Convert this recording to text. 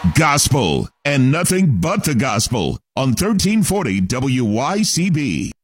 Gospel and nothing but the gospel on 1340 WYCB.